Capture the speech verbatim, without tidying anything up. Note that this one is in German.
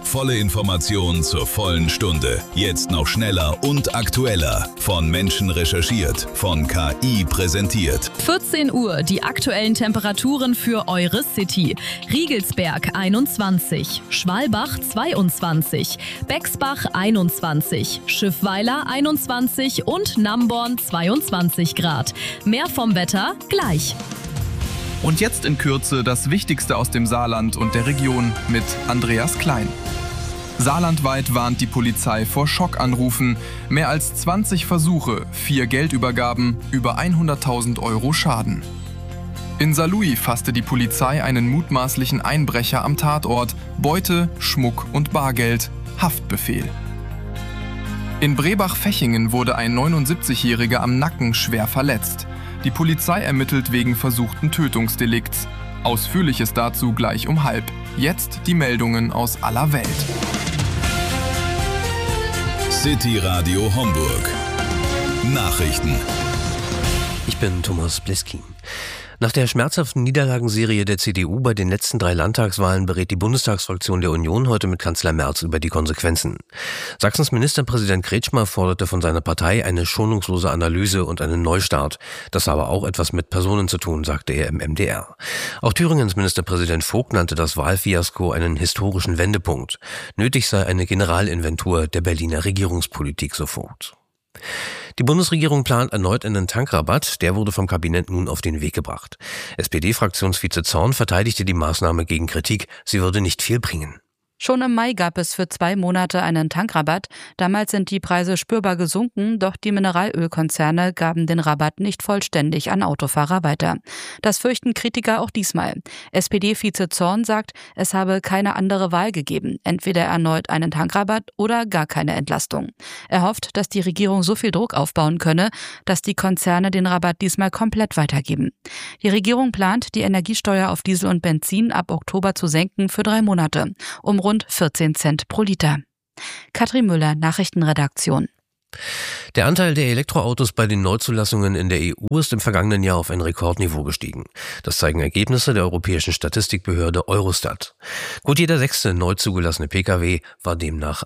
Volle Information zur vollen Stunde. Jetzt noch schneller und aktueller. Von Menschen recherchiert, von K I präsentiert. vierzehn Uhr, die aktuellen Temperaturen für eure City. Riegelsberg einundzwanzig, Schwalbach zweiundzwanzig, Bexbach einundzwanzig, Schiffweiler einundzwanzig und Namborn zweiundzwanzig Grad. Mehr vom Wetter gleich. Und jetzt in Kürze das Wichtigste aus dem Saarland und der Region mit Andreas Klein. Saarlandweit warnt die Polizei vor Schockanrufen. Mehr als zwanzig Versuche, vier Geldübergaben, über hunderttausend Euro Schaden. In Saarlouis fasste die Polizei einen mutmaßlichen Einbrecher am Tatort. Beute, Schmuck und Bargeld. Haftbefehl. In Brebach-Fechingen wurde ein neunundsiebzigjähriger am Nacken schwer verletzt. Die Polizei ermittelt wegen versuchten Tötungsdelikts. Ausführliches dazu gleich um halb. Jetzt die Meldungen aus aller Welt. City Radio Homburg. Nachrichten. Ich bin Thomas Bliskin. Nach der schmerzhaften Niederlagenserie der C D U bei den letzten drei Landtagswahlen berät die Bundestagsfraktion der Union heute mit Kanzler Merz über die Konsequenzen. Sachsens Ministerpräsident Kretschmer forderte von seiner Partei eine schonungslose Analyse und einen Neustart. Das habe auch etwas mit Personen zu tun, sagte er im M D R. Auch Thüringens Ministerpräsident Vogt nannte das Wahlfiasko einen historischen Wendepunkt. Nötig sei eine Generalinventur der Berliner Regierungspolitik sofort. Die Bundesregierung plant erneut einen Tankrabatt, der wurde vom Kabinett nun auf den Weg gebracht. S P D-Fraktionsvize Zorn verteidigte die Maßnahme gegen Kritik, sie würde nicht viel bringen. Schon im Mai gab es für zwei Monate einen Tankrabatt. Damals sind die Preise spürbar gesunken, doch die Mineralölkonzerne gaben den Rabatt nicht vollständig an Autofahrer weiter. Das fürchten Kritiker auch diesmal. S P D-Vize Zorn sagt, es habe keine andere Wahl gegeben, entweder erneut einen Tankrabatt oder gar keine Entlastung. Er hofft, dass die Regierung so viel Druck aufbauen könne, dass die Konzerne den Rabatt diesmal komplett weitergeben. Die Regierung plant, die Energiesteuer auf Diesel und Benzin ab Oktober zu senken für drei Monate, um rund vierzehn Cent pro Liter. Katrin Müller, Nachrichtenredaktion. Der Anteil der Elektroautos bei den Neuzulassungen in der E U ist im vergangenen Jahr auf ein Rekordniveau gestiegen. Das zeigen Ergebnisse der europäischen Statistikbehörde Eurostat. Gut jeder sechste neu zugelassene Pkw war demnach